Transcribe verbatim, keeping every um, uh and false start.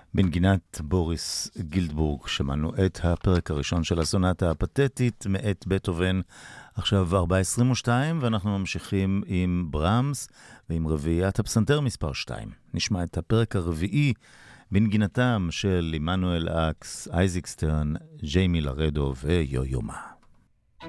בנגינת בוריס גילדבורג שמענו את הפרק הראשון של הסונטה הפתטית מאת בטהובן, עכשיו ארבע עשרים ושתיים, ואנחנו ממשיכים עם ברמס ועם רביעיית הפסנתר מספר שתיים. נשמע את הפרק הרביעי בנגינתם של עמנואל אקס, אייזיק סטרן, ג'יימי לרדו ויו יומה.